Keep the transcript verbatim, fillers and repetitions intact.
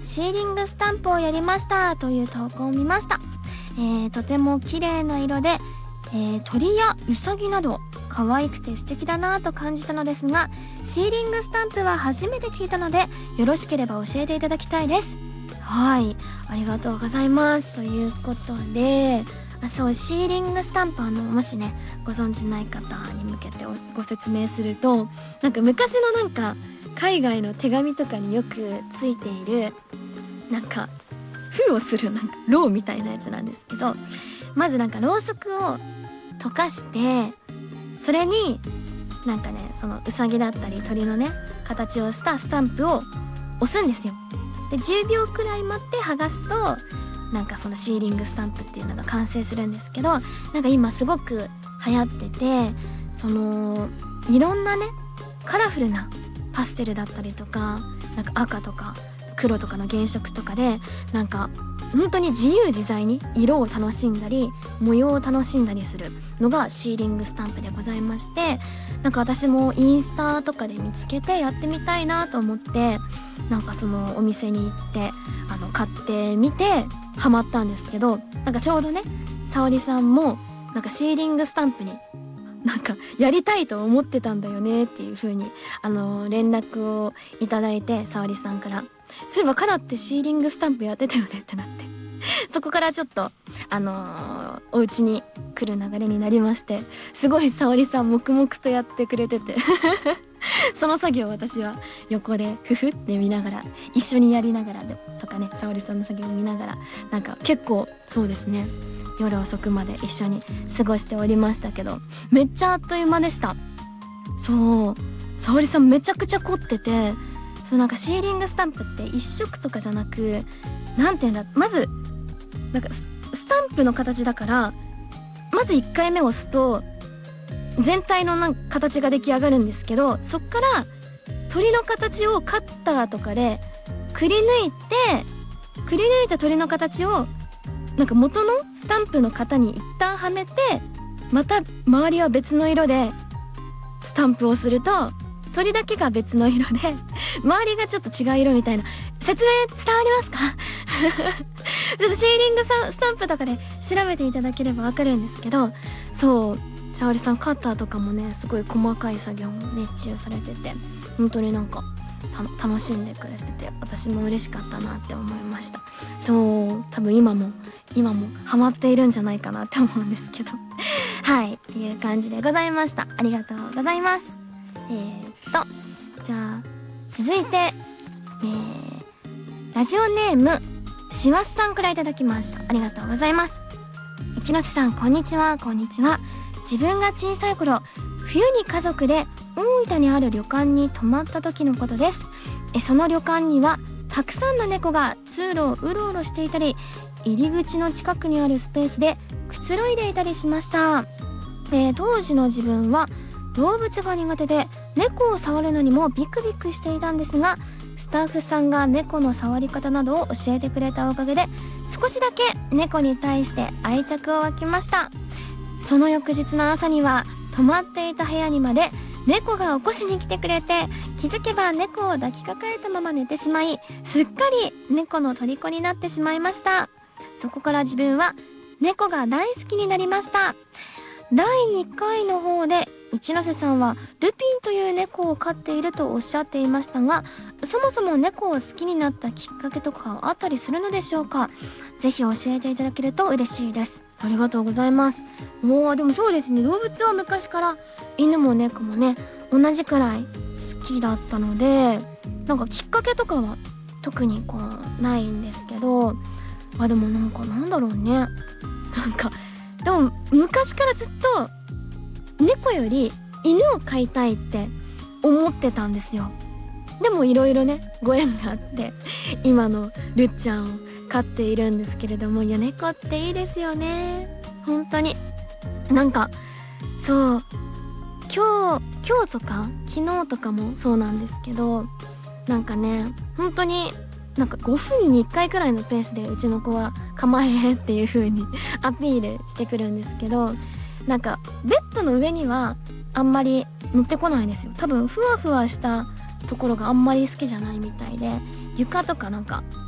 シーリングスタンプをやりましたという投稿を見ました。えー、とても綺麗な色で、えー、鳥やウサギなど可愛くて素敵だなと感じたのですが、シーリングスタンプは初めて聞いたので、よろしければ教えていただきたいです。はい、ありがとうございます。ということで、あそうシーリングスタンプ、あのもしねご存知ない方に向けてご説明すると、なんか昔のなんか海外の手紙とかによくついているなんか封をするなんかろうみたいなやつなんですけど、まずなんかろうそくを溶かして、それになんかねそのうさぎだったり鳥のね形をしたスタンプを押すんですよ。でじゅうびょうくらい待って剥がすと、なんかそのシーリングスタンプっていうのが完成するんですけど、なんか今すごく流行ってて、そのいろんなねカラフルなパステルだったりとか、なんか赤とか黒とかの原色とかで、なんか本当に自由自在に色を楽しんだり模様を楽しんだりするのがシーリングスタンプでございまして、なんか私もインスタとかで見つけてやってみたいなと思って、なんかそのお店に行ってあの買ってみてハマったんですけど、なんかちょうどね沙織さんもなんかシーリングスタンプになんかやりたいと思ってたんだよねっていう風にあの連絡をいただいて、沙織さんから、そういえばカナってシーリングスタンプやってたよねってなってそこからちょっとあのー、お家に来る流れになりまして、すごい沙織さん黙々とやってくれててその作業を私は横でふふって見ながら、一緒にやりながらでとかね、沙織さんの作業を見ながら、なんか結構そうですね夜遅くまで一緒に過ごしておりましたけど、めっちゃあっという間でした。そう沙織さんめちゃくちゃ凝ってて、そうなんかシーリングスタンプって一色とかじゃなく、なんていうんだ、まずなんか ス, スタンプの形だから、まずいっかいめ押すと全体のなんか形が出来上がるんですけど、そっから鳥の形をカッターとかでくり抜いて、くり抜いた鳥の形をなんか元のスタンプの型に一旦はめて、また周りは別の色でスタンプをすると鳥だけが別の色で周りがちょっと違う色みたいな。説明伝わりますかちょっとシーリングスタンプとかで調べていただければわかるんですけど、そう沙織さんカッターとかもねすごい細かい作業も熱中されてて、本当になんか楽しんでくれてて、私も嬉しかったなって思いました。そう多分今も今もハマっているんじゃないかなって思うんですけどはいっていう感じでございました。ありがとうございます。えー、っとじゃあ続いて、えー、ラジオネームしわすさんからいただきました。ありがとうございます。一ノ瀬さんこんにちは。こんにちは。自分が小さい頃、冬に家族で大分にある旅館に泊まった時のことです。えその旅館にはたくさんの猫が通路をうろうろしていたり、入り口の近くにあるスペースでくつろいでいたりしました。えー、当時の自分は動物が苦手で猫を触るのにもビクビクしていたんですが、スタッフさんが猫の触り方などを教えてくれたおかげで少しだけ猫に対して愛着を湧きました。その翌日の朝には泊まっていた部屋にまで猫が起こしに来てくれて、気づけば猫を抱きかかえたまま寝てしまい、すっかり猫の虜になってしまいました。そこから自分は猫が大好きになりました。だいにかいの方で一ノ瀬さんはルピンという猫を飼っているとおっしゃっていましたが、そもそも猫を好きになったきっかけとかはあったりするのでしょうか。ぜひ教えていただけると嬉しいです。ありがとうございます。もうでもそうですね、動物は昔から犬も猫もね同じくらい好きだったので、なんかきっかけとかは特にこうないんですけど、あでもなんかなんだろうね、なんかでも昔からずっと猫より犬を飼いたいって思ってたんですよ。でもいろいろねご縁があって今のルッちゃんを飼っているんですけれども、いや猫っていいですよね本当に。なんかそう今日今日とか昨日とかもそうなんですけど、なんかね本当になんかごふんにいっかいくらいのペースでうちの子は構えっていう風にアピールしてくるんですけど、なんかベッドの上にはあんまり乗ってこないんですよ。多分ふわふわしたところがあんまり好きじゃないみたいで、床とかなんか